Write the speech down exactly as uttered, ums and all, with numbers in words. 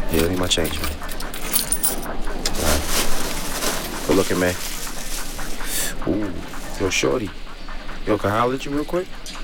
Yeah, let me my change, man. All right. Good looking, man. Ooh, yo, shorty. Yo, can I holler at you real quick?